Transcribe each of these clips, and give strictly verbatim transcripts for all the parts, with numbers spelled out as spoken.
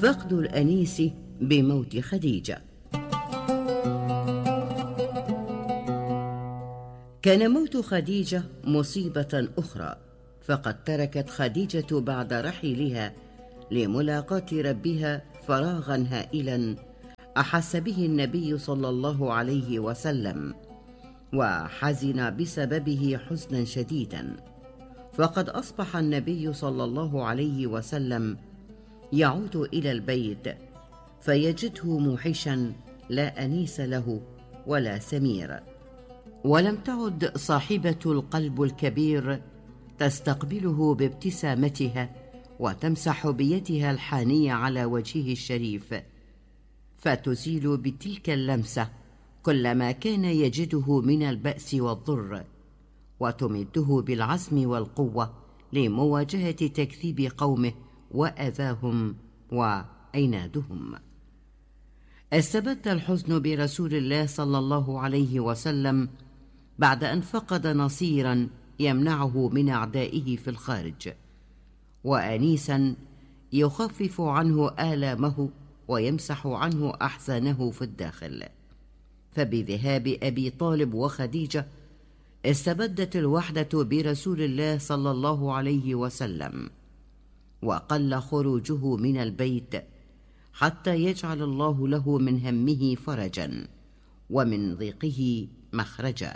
فقد الأنيس بموت خديجة. كان موت خديجة مصيبة أخرى، فقد تركت خديجة بعد رحيلها لملاقاة ربها فراغا هائلا أحس به النبي صلى الله عليه وسلم، وحزن بسببه حزنا شديدا. فقد أصبح النبي صلى الله عليه وسلم يعود إلى البيت فيجده موحشا لا أنيس له ولا سمير، ولم تعد صاحبة القلب الكبير تستقبله بابتسامتها وتمسح بيدها الحانية على وجهه الشريف، فتزيل بتلك اللمسة كل ما كان يجده من البأس والضر، وتمده بالعزم والقوة لمواجهة تكذيب قومه وأذاهم وعنادهم. استبد الحزن برسول الله صلى الله عليه وسلم بعد أن فقد نصيرا يمنعه من أعدائه في الخارج، وأنيسا يخفف عنه آلامه ويمسح عنه أحزانه في الداخل. فبذهاب أبي طالب وخديجة استبدت الوحدة برسول الله صلى الله عليه وسلم، وقل خروجه من البيت حتى يجعل الله له من همه فرجا ومن ضيقه مخرجا.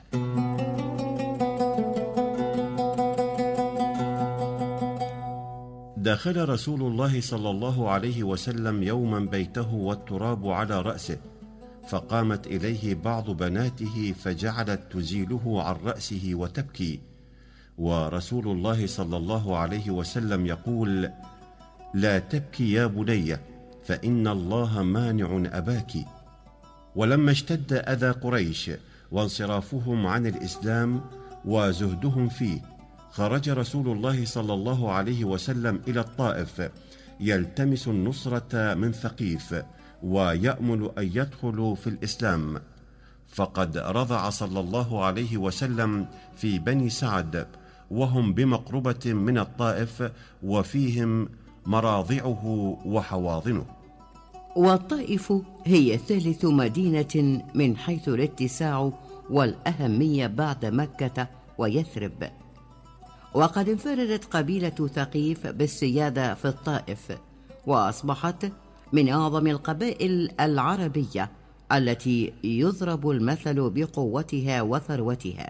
دخل رسول الله صلى الله عليه وسلم يوما بيته والتراب على رأسه، فقامت إليه بعض بناته فجعلت تزيله عن رأسه وتبكي، ورسول الله صلى الله عليه وسلم يقول: لا تبكي يا بني، فإن الله مانع أباك. ولما اشتد أذى قريش وانصرافهم عن الإسلام وزهدهم فيه، خرج رسول الله صلى الله عليه وسلم إلى الطائف يلتمس النصرة من ثقيف ويأمل أن يدخلوا في الإسلام، فقد رضع صلى الله عليه وسلم في بني سعد وهم بمقربة من الطائف وفيهم مراضعه وحواضنه. والطائف هي ثالث مدينة من حيث الاتساع والأهمية بعد مكة ويثرب، وقد انفردت قبيلة ثقيف بالسيادة في الطائف، وأصبحت من أعظم القبائل العربية التي يضرب المثل بقوتها وثروتها.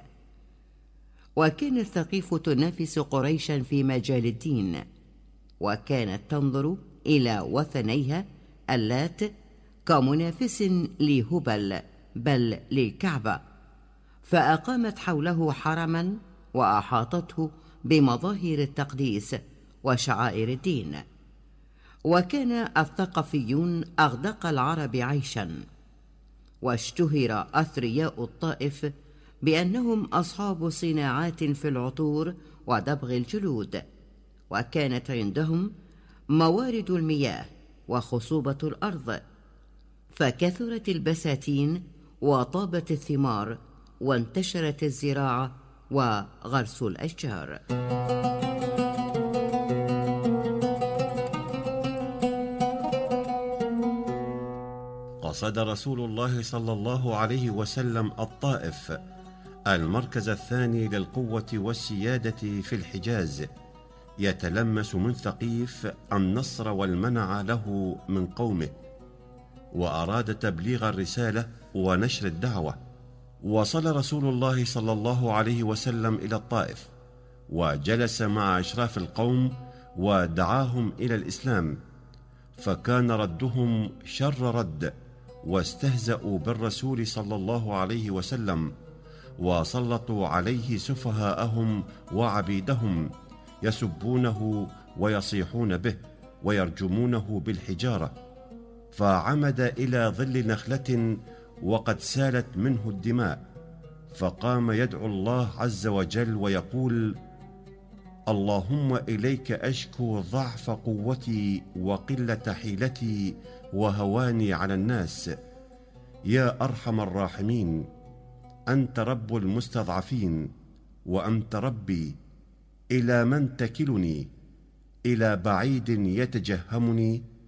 وكانت ثقيف تنافس قريشا في مجال الدين، وكانت تنظر إلى وثنيها اللات كمنافس لهبل بل للكعبة، فأقامت حوله حرما وأحاطته بمظاهر التقديس وشعائر الدين. وكان الثقفيون أغدق العرب عيشا، واشتهر أثرياء الطائف بأنهم أصحاب صناعات في العطور ودبغ الجلود، وكانت عندهم موارد المياه وخصوبة الأرض، فكثرت البساتين وطابت الثمار وانتشرت الزراعة وغرس الأشجار. قصد رسول الله صلى الله عليه وسلم الطائف، المركز الثاني للقوة والسيادة في الحجاز، يتلمس من ثقيف النصر والمنع له من قومه، وأراد تبليغ الرسالة ونشر الدعوة. وصل رسول الله صلى الله عليه وسلم إلى الطائف وجلس مع أشراف القوم ودعاهم إلى الإسلام، فكان ردهم شر رد، واستهزأوا بالرسول صلى الله عليه وسلم، وسلطوا عليه سفهاءهم وعبيدهم يسبونه ويصيحون به ويرجمونه بالحجارة. فعمد إلى ظل نخلة وقد سالت منه الدماء، فقام يدعو الله عز وجل ويقول: اللهم إليك أشكو ضعف قوتي وقلة حيلتي وهواني على الناس، يا أرحم الراحمين، أنت رب المستضعفين وأنت ربي، إلى من تكلني؟ إلى بعيد يتجهمني؟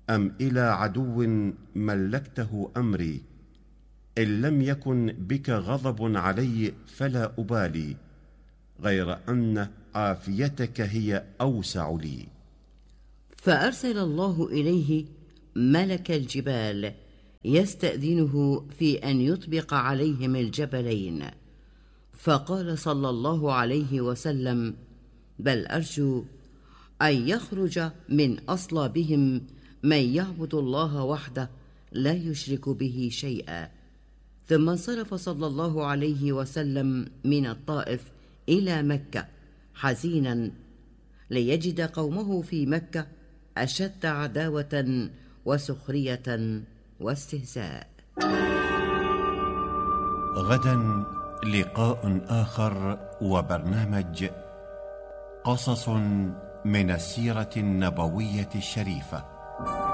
أم إلى عدو ملكته أمري؟ إن لم يكن بك غضب علي فلا أبالي، غير أن عافيتك هي أوسع لي. فأرسل الله إليه ملك الجبال يستأذنه في أن يطبق عليهم الجبلين، فقال صلى الله عليه وسلم: بل أرجو أن يخرج من أصلابهم من يعبد الله وحده لا يشرك به شيئا. ثم انصرف صلى الله عليه وسلم من الطائف إلى مكة حزينا ليجد قومه في مكة أشد عداوة وسخرية واستهزاء. غدا لقاء آخر وبرنامج قصص من السيرة النبوية الشريفة.